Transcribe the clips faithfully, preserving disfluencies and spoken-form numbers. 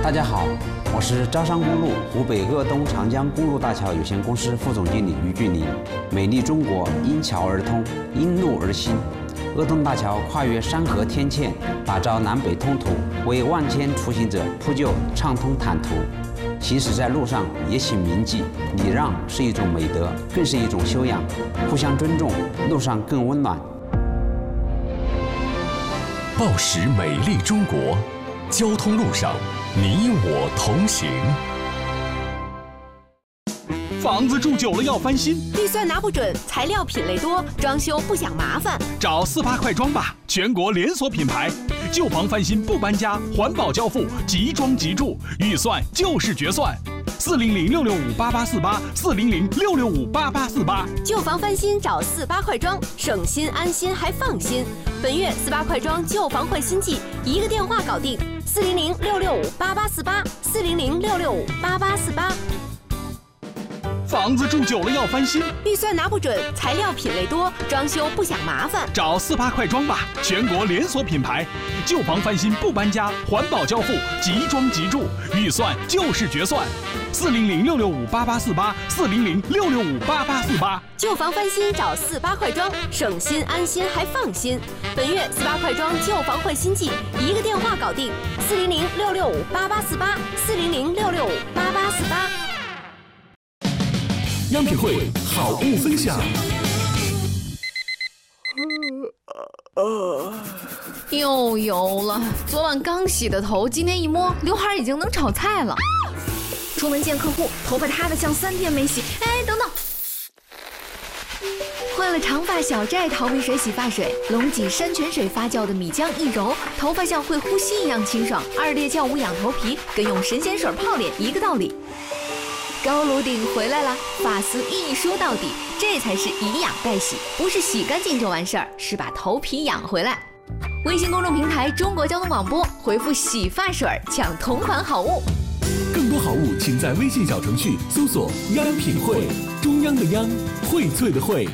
大家好，我是招商公路湖北鄂东长江公路大桥有限公司副总经理于俊林。美丽中国因桥而通，因路而兴。鄂东大桥跨越山河天堑，打造南北通途，为万千出行者铺就畅通坦途。行驶在路上也请铭记，礼让是一种美德，更是一种修养。互相尊重，路上更温暖。 报时美丽中国，交通路上你我同行。 房子住久了要翻新， 预算拿不准，材料品类多，装修不想麻烦， 找四八快装吧，全国连锁品牌，旧房翻新不搬家，环保交付，即装即住，预算就是决算。四零零六六五八八四八，四零零六六五八八四八。 旧房翻新找四八快装，省心安心还放心。本月四八快装旧房换新季，一个电话搞定，四零零六六五八八四八，四零零六六五八八四八。 房子住久了要翻新， 预算拿不准，材料品类多，装修不想麻烦， 找四八快装吧，全国连锁品牌，旧房翻新不搬家，环保交付，即装即住，预算就是决算。四零零六六五八八四八，四零零六六五八八四八。 旧房翻新找四八快装，省心安心还放心。本月四八快装旧房换新季，一个电话搞定，四零零六六五八八四八，四零零六六五八八四八。 央品汇好物分享。 又油了，昨晚刚洗的头，今天一摸，刘海已经能炒菜了。出门见客户，头发塌得像三天没洗。哎，等等，换了长发小寨逃避水洗发水，龙脊山泉水发酵的米浆一揉，头发像会呼吸一样清爽。二裂酵母养头皮，跟用神仙水泡脸一个道理。高颅顶回来了，发丝一梳到底，这才是以养代洗，不是洗干净就完事儿，是把头皮养回来。微信公众平台中国交通广播，回复洗发水抢同款好物。 更多好物请在微信小程序搜索央品汇，中央的央，荟萃的荟。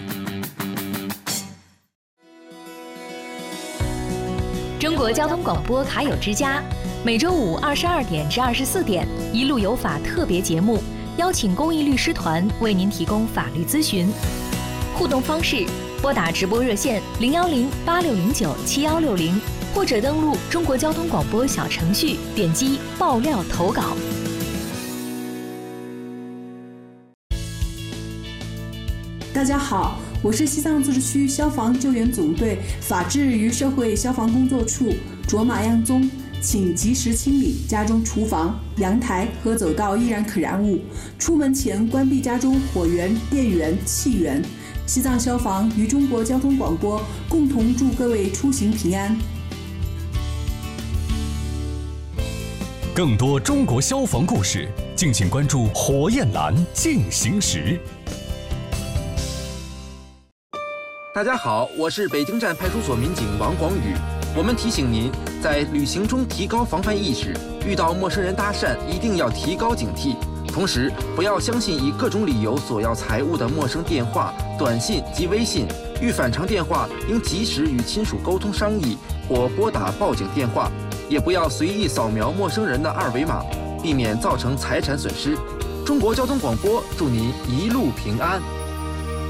中国交通广播卡友之家，每周五二十二点至二十四点，一路有法特别节目，邀请公益律师团为您提供法律咨询。互动方式：拨打直播热线零幺零八六零九七幺六零，或者登录中国交通广播小程序，点击爆料投稿。 大家好，我是西藏自治区消防救援总队法制与社会消防工作处卓玛央宗，请及时清理家中厨房、阳台和走道易燃可燃物，出门前关闭家中火源、电源、气源。西藏消防与中国交通广播共同祝各位出行平安。 更多中国消防故事，敬请关注火焰蓝进行时。 大家好，我是北京站派出所民警王广宇。我们提醒您，在旅行中提高防范意识，遇到陌生人搭讪一定要提高警惕。同时，不要相信以各种理由索要财物的陌生电话、短信及微信。遇反常电话，应及时与亲属沟通商议，或拨打报警电话。也不要随意扫描陌生人的二维码，避免造成财产损失。中国交通广播祝您一路平安。